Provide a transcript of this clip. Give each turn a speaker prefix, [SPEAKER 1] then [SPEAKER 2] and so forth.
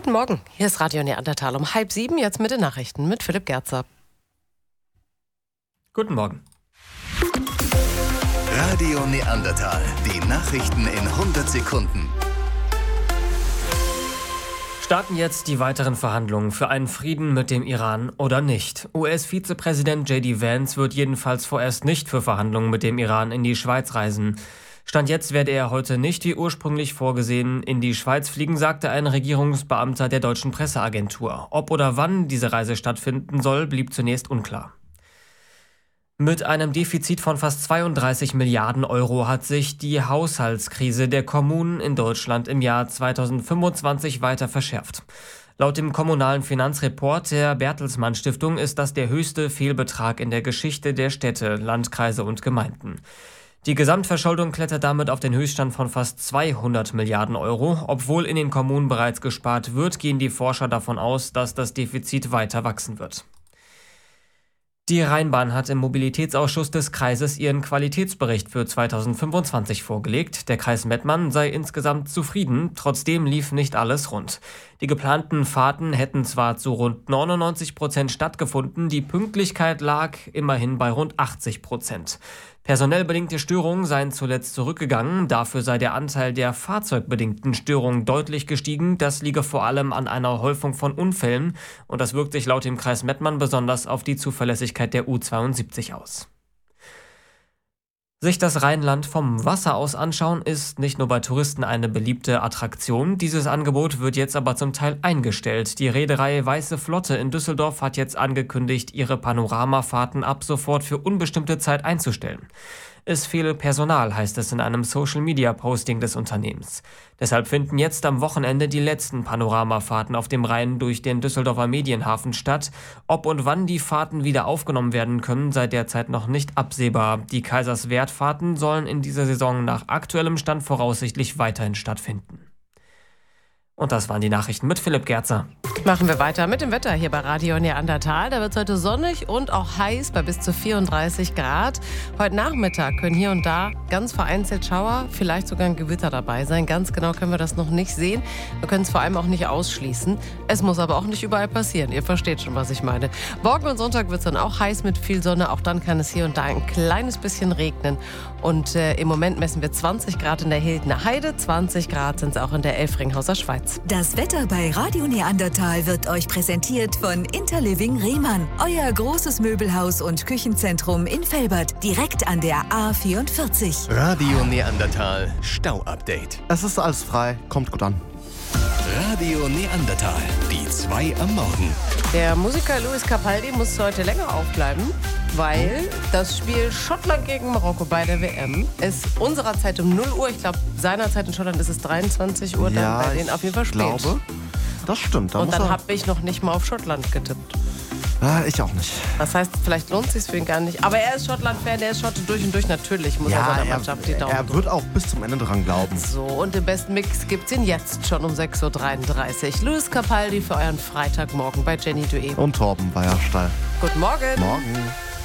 [SPEAKER 1] Guten Morgen, hier ist Radio Neandertal um 6:30, jetzt mit den Nachrichten mit Philipp Gerzer.
[SPEAKER 2] Guten Morgen.
[SPEAKER 3] Radio Neandertal, die Nachrichten in 100 Sekunden.
[SPEAKER 2] Starten jetzt die weiteren Verhandlungen für einen Frieden mit dem Iran oder nicht? US-Vizepräsident J.D. Vance wird jedenfalls vorerst nicht für Verhandlungen mit dem Iran in die Schweiz reisen. Stand jetzt werde er heute nicht wie ursprünglich vorgesehen in die Schweiz fliegen, sagte ein Regierungsbeamter der deutschen Presseagentur. Ob oder wann diese Reise stattfinden soll, blieb zunächst unklar. Mit einem Defizit von fast 32 Milliarden Euro hat sich die Haushaltskrise der Kommunen in Deutschland im Jahr 2025 weiter verschärft. Laut dem kommunalen Finanzreport der Bertelsmann Stiftung ist das der höchste Fehlbetrag in der Geschichte der Städte, Landkreise und Gemeinden. Die Gesamtverschuldung klettert damit auf den Höchststand von fast 200 Milliarden Euro. Obwohl in den Kommunen bereits gespart wird, gehen die Forscher davon aus, dass das Defizit weiter wachsen wird. Die Rheinbahn hat im Mobilitätsausschuss des Kreises ihren Qualitätsbericht für 2025 vorgelegt. Der Kreis Mettmann sei insgesamt zufrieden, trotzdem lief nicht alles rund. Die geplanten Fahrten hätten zwar zu rund 99% stattgefunden, die Pünktlichkeit lag immerhin bei rund 80%. Personell bedingte Störungen seien zuletzt zurückgegangen, dafür sei der Anteil der fahrzeugbedingten Störungen deutlich gestiegen. Das liege vor allem an einer Häufung von Unfällen und das wirkt sich laut dem Kreis Mettmann besonders auf die Zuverlässigkeit der U72 aus. Sich das Rheinland vom Wasser aus anschauen, ist nicht nur bei Touristen eine beliebte Attraktion. Dieses Angebot wird jetzt aber zum Teil eingestellt. Die Reederei Weiße Flotte in Düsseldorf hat jetzt angekündigt, ihre Panoramafahrten ab sofort für unbestimmte Zeit einzustellen. Es fehle Personal, heißt es in einem Social-Media-Posting des Unternehmens. Deshalb finden jetzt am Wochenende die letzten Panoramafahrten auf dem Rhein durch den Düsseldorfer Medienhafen statt. Ob und wann die Fahrten wieder aufgenommen werden können, sei derzeit noch nicht absehbar. Die Kaiserswerth-Fahrten sollen in dieser Saison nach aktuellem Stand voraussichtlich weiterhin stattfinden. Und das waren die Nachrichten mit Philipp Gerzer.
[SPEAKER 1] Machen wir weiter mit dem Wetter hier bei Radio Neandertal. Da wird es heute sonnig und auch heiß bei bis zu 34 Grad. Heute Nachmittag können hier und da ganz vereinzelt Schauer, vielleicht sogar ein Gewitter dabei sein. Ganz genau können wir das noch nicht sehen. Wir können es vor allem auch nicht ausschließen. Es muss aber auch nicht überall passieren. Ihr versteht schon, was ich meine. Morgen und Sonntag wird es dann auch heiß mit viel Sonne. Auch dann kann es hier und da ein kleines bisschen regnen. Und im Moment messen wir 20 Grad in der Hildener Heide. 20 Grad sind es auch in der Elfringhauser Schweiz.
[SPEAKER 4] Das Wetter bei Radio Neandertal wird euch präsentiert von Interliving Rehmann. Euer großes Möbelhaus und Küchenzentrum in Velbert, direkt an der A44.
[SPEAKER 3] Radio Neandertal Stau-Update.
[SPEAKER 5] Es ist alles frei, kommt gut an.
[SPEAKER 3] Radio Neandertal, die 2 am Morgen.
[SPEAKER 1] Der Musiker Lewis Capaldi muss heute länger aufbleiben, weil das Spiel Schottland gegen Marokko bei der WM ist unserer Zeit um 0 Uhr. Ich glaube, seiner Zeit in Schottland ist es 23 Uhr, dann bei denen auf jeden Fall spät.
[SPEAKER 5] Ich glaube, das stimmt.
[SPEAKER 1] Und dann habe ich noch nicht mal auf Schottland getippt.
[SPEAKER 5] Ich auch nicht.
[SPEAKER 1] Das heißt, vielleicht lohnt es sich für ihn gar nicht. Aber er ist Schottland-Fan, er ist Schotte durch und durch. Natürlich muss er seiner Mannschaft die Daumen
[SPEAKER 5] Er wird auch bis zum Ende dran glauben.
[SPEAKER 1] So, und den besten Mix gibt's ihn jetzt schon um 6:33 Uhr. Lewis Capaldi für euren Freitagmorgen bei Jenny Duet.
[SPEAKER 5] Und Torben Beiersteil.
[SPEAKER 1] Guten Morgen.
[SPEAKER 5] Morgen.